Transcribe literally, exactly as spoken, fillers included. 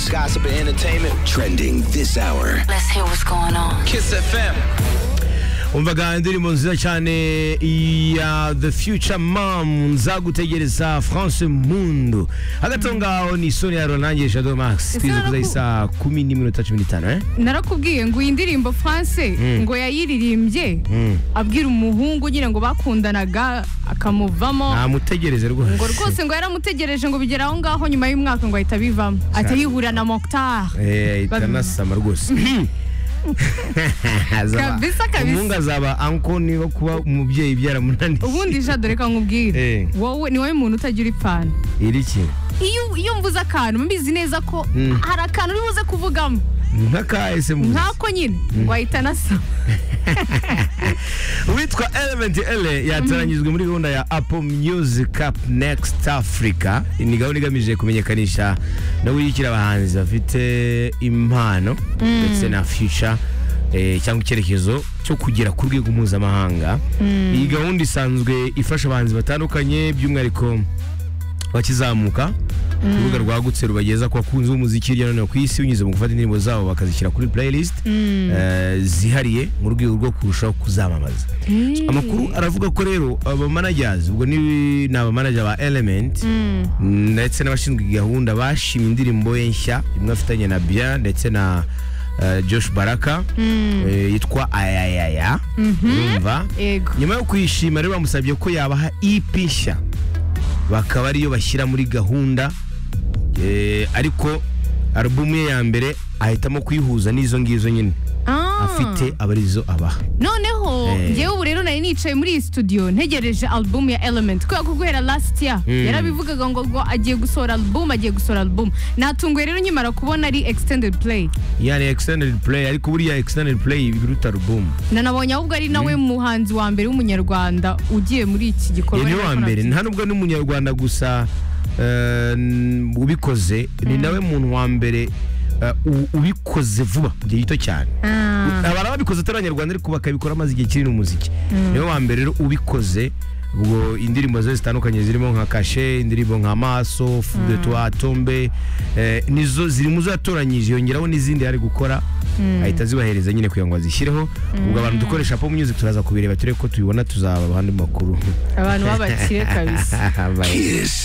news, gossip, and entertainment. Trending this hour. Let's hear what's going on. Kiss F M. umvaga indirimbo nziza cyane ya The Future Mom nzagutegereza France Mundo hagati ngaho ni Sonia Ronange Shadow Max twize kuza isa kumi n'iminota cumi n'itanu eh narakubwiye ngo iyi ndirimbo France ngo yayiririmbye abwira umuhungu nyine ngo bakundanaga akamuvamo amutegereze rwose ngo rwose ngo yaramutegereje ngo bigera aho ngaho nyuma y'umwaka ngo ahita bivamo atayihura na Mokhtar eh itanasama rwose kabisa kabisa umunga azaba anko niba kuba umubyeyi byaramunaniye ubundi jado reka nkubwire wowe ni wowe muntu utagira ipfana iriki iyo iyo mvuze akantu mbizi neza ko hari akantu uri buze kuvugamo nk'akahise mu nkako nyine ngo ahita nasa witwa Element L yataranyizwe muri gahunda ya Apple Music Up Next Africa ni gahunda igamije kumenyekanisha no gushyigikira abahanzi bafite impano ndetse na future eh, cyangwa icyerekezo cyo kugera ku rwego mpuzamahanga. Iyi gahunda isanzwe ifasha abahanzi batandukanye by'umwihariko bakizamuka urubuga rwagutse rubageza kwa kunzi umuziki hirya no hino ku isi binyuze mu gufata indirimbo zabo bakazishyira kuri playlist uh, zihariye mu rwego rwo kurushaho kuzamamaza. Amakuru aravuga ko rero aba managers ubwo ni naba manager ba Element ndetse n'abashinzwe gahunda bashimye indirimbo ye nshya imwe afitanye na Bien ndetse na Uh, Josh Baraka uh, yitwa ayayaya umva nyuma yo kwishima rero bamusabye ko yabaha E P nshya bakaba ariyo bashyira muri gahunda eh, ariko album ye ya mbere ahitamo kwihuza n'izo ngizo nyine afite abarizo abaha noneho ngewe ubu rero nari nicaye muri iyi studio ntegereje album ya Element kubera ko guhera last year yarabivugaga ngo ngo agiye gusohora album agiye gusohora album natunguye rero nyimara kubona ari extended play yani extended play ariko buriya extended play biruta album nanabonye ahubwo ari nawe muhanzi wa mbere w'umunyarwanda ugiye muri iki gikorwa ni wa mbere nta nubwo n'umunyarwanda gusa ubikoze ni nawe muntu wa mbere ubikoze vuba mu gihe gito cyane abara babikoze ataranyarwanda ariko bakabikora amaze igihe kinini umuziki niwe wa mbere rero ubikoze ubwo indirimbo ze zitandukanye zirimo nka Caché indirimbo nka Maso Fude Toi Tombe nizo ziri muzo yatoranyije yongeraho n'izindi ari gukora ahita zibahereza nyine kugira ngo azishyireho ubwo abantu dukoresha Apple Music turaza kubireba tureko tubibona tuzaba abandi makuru abantu babakire kabisa.